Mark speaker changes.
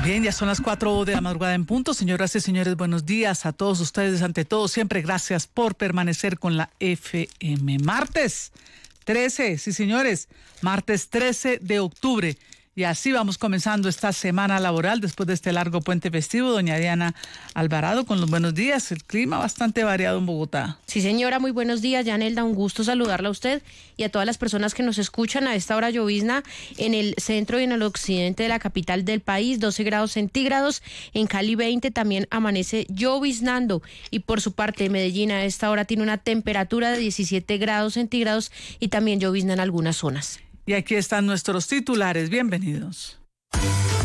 Speaker 1: Bien, ya son las 4 de la madrugada en punto. Señoras y señores, buenos días a todos ustedes. Ante todo, siempre gracias por permanecer con la FM. Martes 13, sí señores, martes 13 de octubre. Y así vamos comenzando esta semana laboral después de este largo puente festivo. Doña Diana Alvarado, con los buenos días. El clima bastante variado en Bogotá.
Speaker 2: Sí, señora, muy buenos días. Yanelda, un gusto saludarla a usted y a todas las personas que nos escuchan. A esta hora llovizna en el centro y en el occidente de la capital del país, 12 grados centígrados. En Cali 20 también amanece lloviznando. Y por su parte, Medellín a esta hora tiene una temperatura de 17 grados centígrados y también llovizna en algunas zonas.
Speaker 1: Y aquí están nuestros titulares. Bienvenidos.